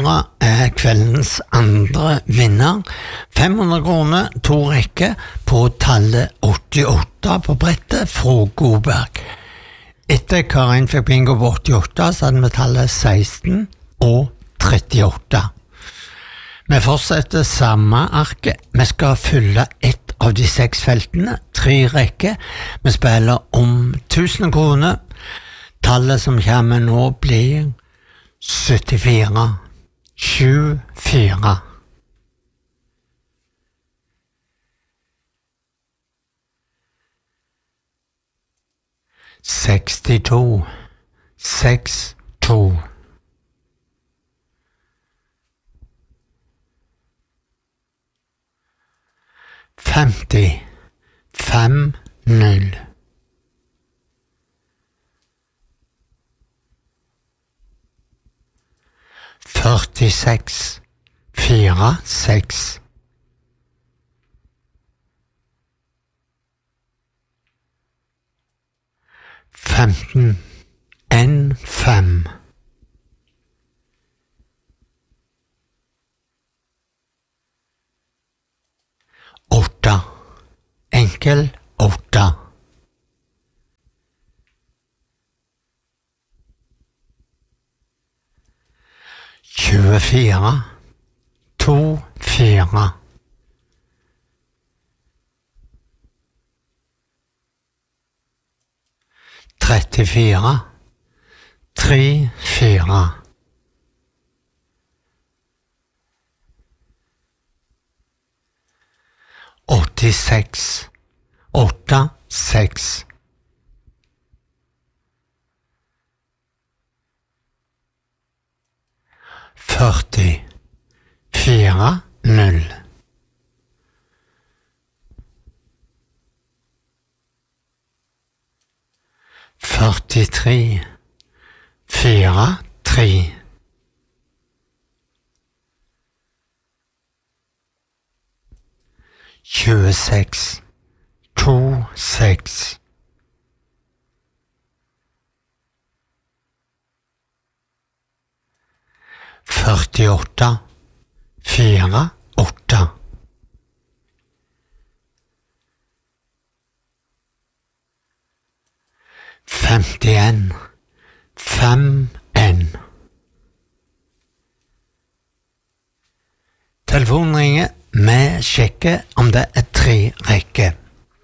Myra kveldens andre vinner. 500 kroner, 2 rekker på tallet 88 på brettet fra Godberg. Etter Karin fikk bingo på 88, så hadde vi tallet 16 og 38. Vi fortsetter samme arket. Vi skal fylle ett av de 6 feltene, 3 rekker. Vi spiller om 1000 kroner. Tallet som kommer nå blir 74, 24. Sekstito, 62. 50, 50. 46, 46. 15, 5. 8, enkel 8. 24, 2, 4. 34, 3, 4. 86, 8, 6. 40, 4, 0. 43, 4, 3. 26, 2, 6. 48, 4, 8. 51, 5, 1. Telefonen ringer. Vi sjekker om det er 3 rekker.